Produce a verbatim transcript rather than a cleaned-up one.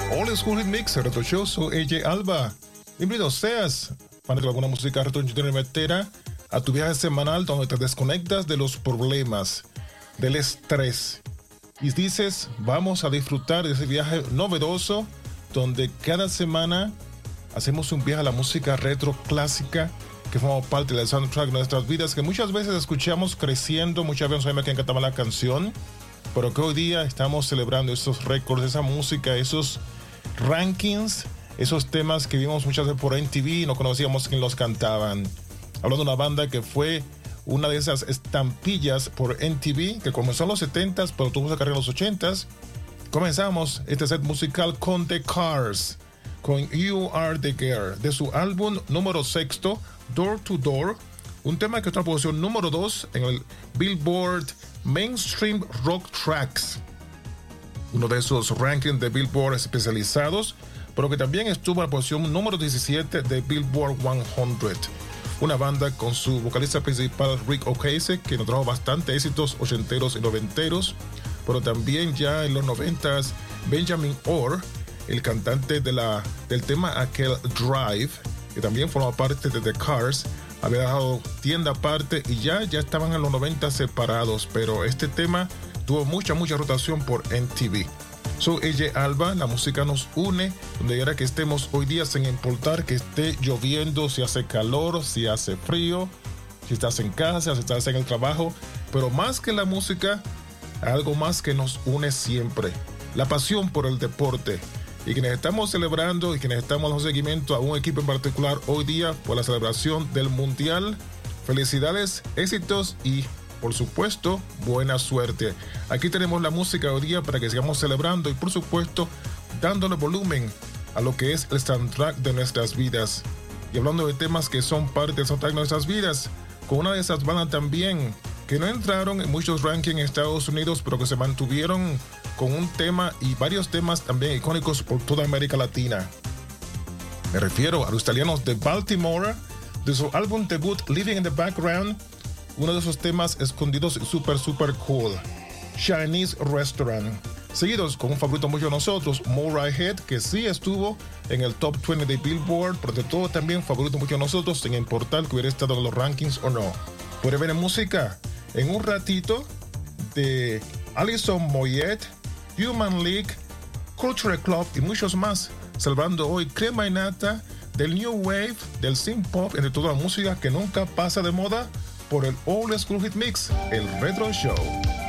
Old School Hit Mix, Retro Show, soy A J Alba. Bienvenido seas, para alguna música retro metera a tu viaje semanal donde te desconectas de los problemas, del estrés. Y dices, vamos a disfrutar de ese viaje novedoso donde cada semana hacemos un viaje a la música retro clásica que forma parte del soundtrack de nuestras vidas, que muchas veces escuchamos creciendo, muchas veces sabemos que encantaba la canción, pero que hoy día estamos celebrando esos récords, esa música, esos rankings, esos temas que vimos muchas veces por M T V y no conocíamos quién los cantaban. Hablando de una banda que fue una de esas estampillas por M T V, que comenzó en los setentas, pero tuvo su carrera en los ochentas. Comenzamos este set musical con The Cars, con You Are The Girl, de su álbum número sexto, Door to Door, un tema que está en la posición número dos en el Billboard Mainstream Rock Tracks, uno de esos rankings de Billboard especializados, pero que también estuvo en la posición número diecisiete de Billboard cien. Una banda con su vocalista principal Rick Ocasek, que nos trajo bastante éxitos ochenteros y noventeros, pero también ya en los noventas Benjamin Orr, el cantante de la, del tema aquel Drive, que también forma parte de The Cars, había dejado tienda aparte y ya, ya estaban en los noventa separados, pero este tema tuvo mucha, mucha rotación por M T V. Soy A J Alba, la música nos une, donde quiera que estemos hoy día, sin importar que esté lloviendo, si hace calor, si hace frío, si estás en casa, si estás en el trabajo, pero más que la música, algo más que nos une siempre, la pasión por el deporte. Y quienes estamos celebrando y quienes estamos dando seguimiento a un equipo en particular hoy día por la celebración del Mundial, felicidades, éxitos y, por supuesto, buena suerte. Aquí tenemos la música hoy día para que sigamos celebrando y, por supuesto, dándole volumen a lo que es el soundtrack de nuestras vidas. Y hablando de temas que son parte del soundtrack de nuestras vidas, con una de esas bandas también que no entraron en muchos rankings en Estados Unidos, pero que se mantuvieron con un tema y varios temas también icónicos por toda América Latina. Me refiero a los italianos de Baltimore, de su álbum debut Living in the Background, uno de esos temas escondidos super super cool, Chinese Restaurant, seguidos con un favorito mucho de nosotros, Motorhead, que sí estuvo en el top veinte de Billboard, pero de todo también favorito mucho de nosotros, sin importar que hubiera estado en los rankings o no. Puede ver en música en un ratito de Alison Moyet, Human League, Culture Club y muchos más, salvando hoy crema y nata del New Wave, del synth pop, entre toda la música que nunca pasa de moda, por el Old School Hit Mix, el Retro Show.